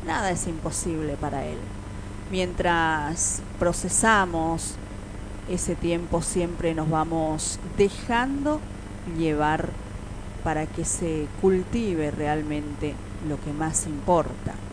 nada es imposible para Él. Mientras procesamos ese tiempo, siempre nos vamos dejando llevar para que se cultive realmente lo que más importa.